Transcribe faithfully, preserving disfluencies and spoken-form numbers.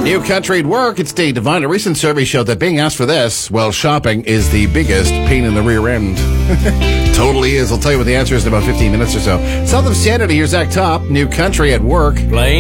New country at work, it's Dave Devine. A recent survey showed that being asked for this, well, shopping is the biggest pain in the rear end. Totally is. I'll tell you what the answer is in about fifteen minutes or so. South of Sanity, here's Zach Top. New country at work. Plain